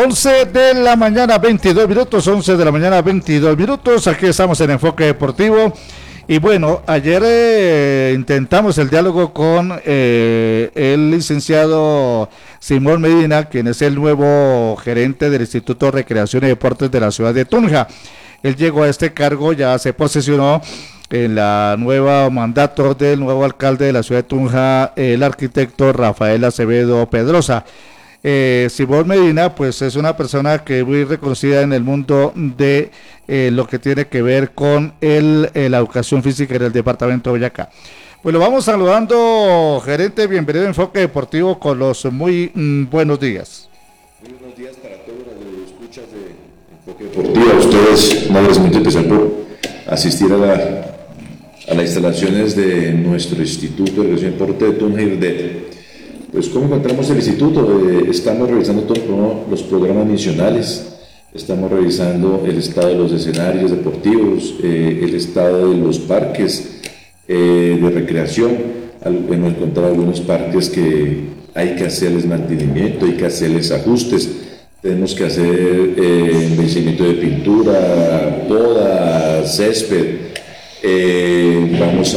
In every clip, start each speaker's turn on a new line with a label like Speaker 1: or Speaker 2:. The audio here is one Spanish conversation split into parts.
Speaker 1: 11 de la mañana, 22 minutos, 11 de la mañana, 22 minutos. Aquí estamos en Enfoque Deportivo. Y bueno, ayer intentamos el diálogo con el licenciado Simón Medina, quien es el nuevo gerente del Instituto de Recreación y Deportes de la ciudad de Tunja. Él llegó a este cargo, ya se posesionó en la nueva mandato del nuevo alcalde de la ciudad de Tunja, el arquitecto Rafael Acevedo Pedrosa. Simón Medina pues es una persona que es muy reconocida en el mundo de lo que tiene que ver con la educación física en el departamento de Boyacá. Pues lo vamos saludando, gerente, bienvenido a Enfoque Deportivo con los muy buenos días.
Speaker 2: Muy buenos días para todos los escuchas de Enfoque Deportivo, a ustedes, no les mucho empezar por asistir a las instalaciones de nuestro Instituto de Recreación y Deporte de Tunja y Irdet. Pues, ¿cómo encontramos el instituto? Estamos revisando todos los programas misionales, estamos revisando el estado de los escenarios deportivos, el estado de los parques de recreación. Hemos encontrado algunos parques que hay que hacerles mantenimiento, hay que hacerles ajustes, tenemos que hacer embellecimiento de pintura, poda, césped. Vamos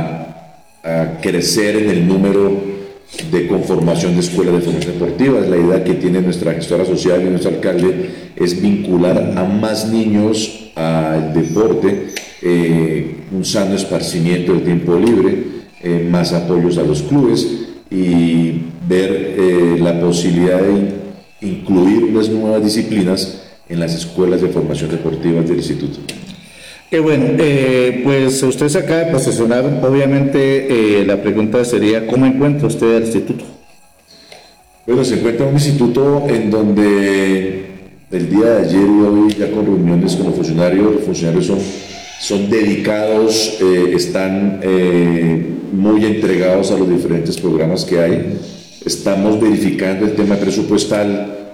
Speaker 2: a crecer en el número de conformación de escuelas de formación deportiva. La idea que tiene nuestra gestora social y nuestro alcalde es vincular a más niños al deporte, un sano esparcimiento del tiempo libre, más apoyos a los clubes y ver la posibilidad de incluir unas nuevas disciplinas en las escuelas de formación deportiva del instituto.
Speaker 1: Qué bueno, pues usted se acaba de posesionar, obviamente la pregunta sería, ¿cómo encuentra usted el instituto?
Speaker 2: Bueno, se encuentra un instituto en donde el día de ayer y hoy, ya con reuniones con los funcionarios son dedicados, están muy entregados a los diferentes programas que hay. Estamos verificando el tema presupuestal.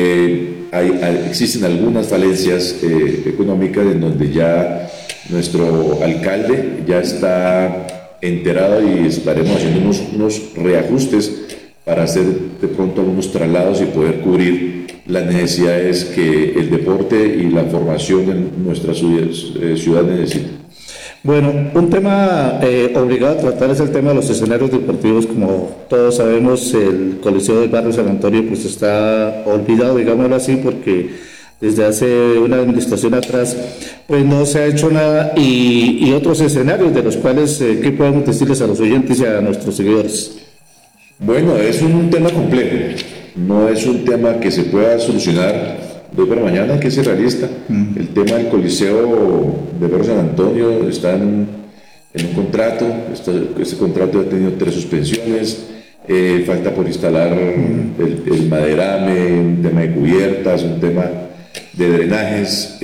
Speaker 2: Existen algunas falencias económicas en donde ya nuestro alcalde ya está enterado y estaremos haciendo unos reajustes para hacer de pronto algunos traslados y poder cubrir las necesidades que el deporte y la formación en nuestra ciudad necesita.
Speaker 1: Bueno, un tema obligado a tratar es el tema de los escenarios deportivos. Como todos sabemos, el Coliseo del Barrio San Antonio pues está olvidado, digámoslo así, porque desde hace una administración atrás pues no se ha hecho nada, y otros escenarios de los cuales, ¿qué podemos decirles a los oyentes y a nuestros seguidores?
Speaker 2: Bueno, es un tema complejo, no es un tema que se pueda solucionar de hoy para mañana, hay que ser realista. El tema del Coliseo de Barrio San Antonio está en un contrato, este contrato ha tenido 3 suspensiones, falta por instalar el maderame, un tema de cubiertas, un tema de drenajes,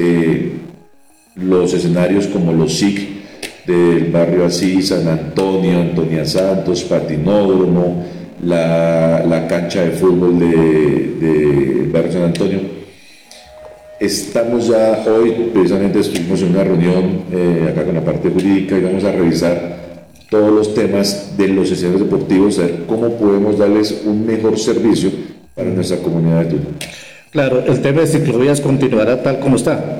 Speaker 2: los escenarios como los SIC del barrio Asís, San Antonio, Antonia Santos, Patinódromo, la cancha de fútbol de barrio San Antonio. Estamos ya hoy, precisamente estuvimos en una reunión acá con la parte jurídica y vamos a revisar todos los temas de los escenarios deportivos, a ver cómo podemos darles un mejor servicio para nuestra comunidad de Tunja.
Speaker 1: Claro, el tema de ciclovías continuará tal como está.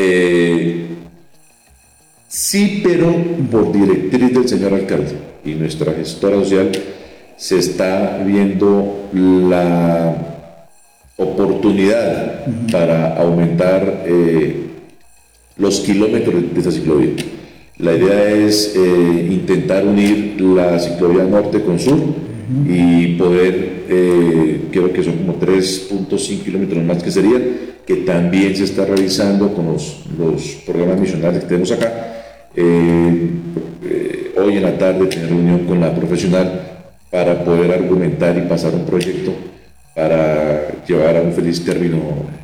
Speaker 2: Sí, pero por directriz del señor alcalde y nuestra gestora social se está viendo la oportunidad para aumentar los kilómetros de esta ciclovía. La idea es intentar unir la ciclovía norte con sur y poder, creo que son como 3.5 kilómetros más que serían, que también se está revisando con los programas misionales que tenemos acá. Hoy en la tarde tener reunión con la profesional para poder argumentar y pasar un proyecto para llevar a un feliz término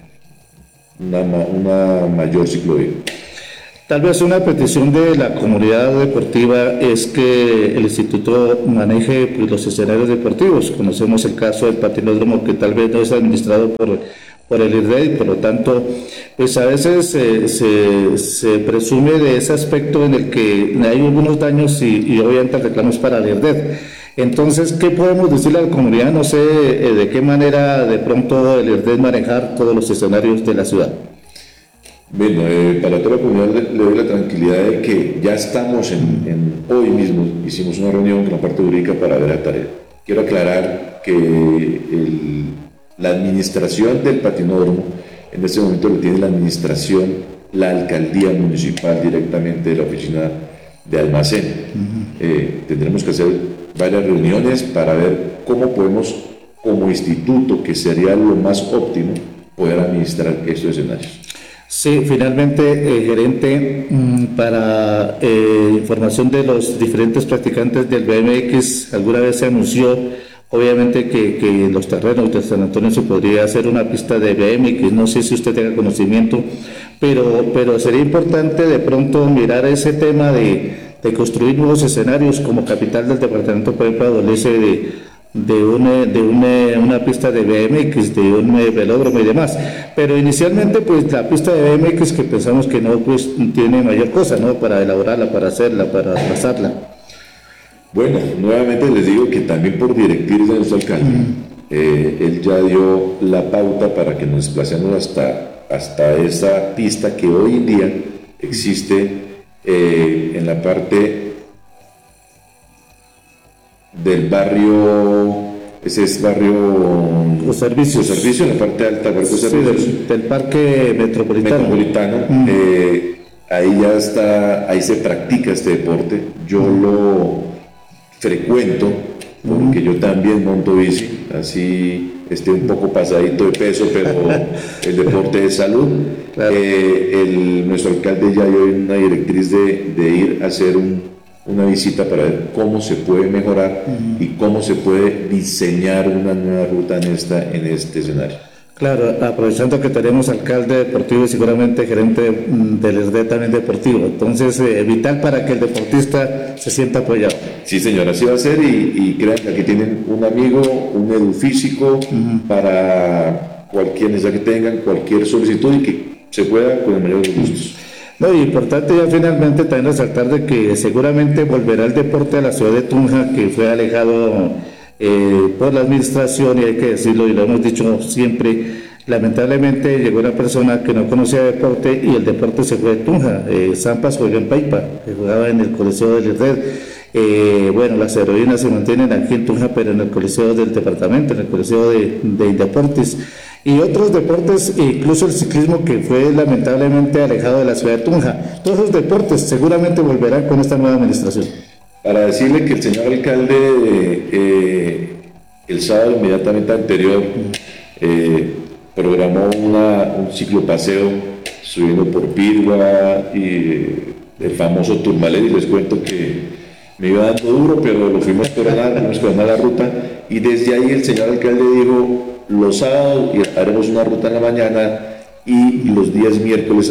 Speaker 2: una mayor ciclovía.
Speaker 1: Tal vez una petición de la comunidad deportiva es que el instituto maneje pues, los escenarios deportivos. Conocemos el caso del patinódromo, que tal vez no es administrado por el IRDED, y por lo tanto, pues a veces se presume de ese aspecto en el que hay algunos daños y obviamente reclamos para el IRDED. Entonces, ¿qué podemos decirle a la comunidad? No sé de qué manera de pronto el IRDED manejar todos los escenarios de la ciudad.
Speaker 2: Bueno, para toda la comunidad le doy la tranquilidad de que ya estamos hoy mismo, hicimos una reunión con la parte jurídica para ver la tarea. Quiero aclarar que la administración del patinódromo, en este momento lo tiene la administración, la alcaldía municipal directamente de la oficina de almacén. Tendremos que hacer varias reuniones para ver cómo podemos, como instituto, que sería lo más óptimo, poder administrar estos escenarios.
Speaker 1: Sí, finalmente, gerente, para información de los diferentes practicantes del BMX, alguna vez se anunció, obviamente, que en los terrenos de San Antonio se podría hacer una pista de BMX, no sé si usted tenga conocimiento, pero sería importante de pronto mirar ese tema de construir nuevos escenarios. Como capital del departamento, por ejemplo, adolece de una pista de BMX, de un velódromo y demás, pero inicialmente pues la pista de BMX, que pensamos que no pues tiene mayor cosa, ¿no?, para elaborarla, para hacerla, para pasarla.
Speaker 2: Bueno, nuevamente les digo que también por directriz de nuestro alcalde, él ya dio la pauta para que nos desplacemos hasta esa pista que hoy en día existe en la parte del barrio, ese es barrio
Speaker 1: Los Servicios,
Speaker 2: en la parte alta, barrio
Speaker 1: sí,
Speaker 2: Servicios,
Speaker 1: del Parque Metropolitano.
Speaker 2: Ahí ya está, ahí se practica este deporte. Yo lo frecuento porque yo también monto bici, así esté un poco pasadito de peso, pero el deporte es salud. Claro. Nuestro alcalde ya dio una directriz de ir a hacer una visita para ver cómo se puede mejorar y cómo se puede diseñar una nueva ruta en este escenario.
Speaker 1: Claro, aprovechando que tenemos alcalde deportivo y seguramente gerente del IRDED también deportivo, entonces vital para que el deportista se sienta apoyado.
Speaker 2: Sí, señor, así va a ser, y crean que aquí tienen un amigo, un edufísico para cualquier necesidad que tengan, cualquier solicitud, y que se pueda con el mayor de los gustos.
Speaker 1: No, y importante ya finalmente también resaltar de que seguramente volverá el deporte a la ciudad de Tunja, que fue alejado por la administración, y hay que decirlo, y lo hemos dicho siempre, lamentablemente llegó una persona que no conocía deporte y el deporte se fue de Tunja. Zampas jugó en Paipa, que jugaba en el Coliseo del IRDED. Bueno, las heroínas se mantienen aquí en Tunja, pero en el Coliseo del departamento, en el Coliseo de Indeportes. Y otros deportes, incluso el ciclismo, que fue lamentablemente alejado de la ciudad de Tunja. Todos los deportes seguramente volverán con esta nueva administración.
Speaker 2: Para decirle que el señor alcalde el sábado inmediatamente anterior programó un ciclopaseo subiendo por Pirgua y el famoso Turmalet, y les cuento que me iba dando duro, pero lo fuimos coronando la ruta, y desde ahí el señor alcalde dijo: los sábados haremos una ruta en la mañana y los días miércoles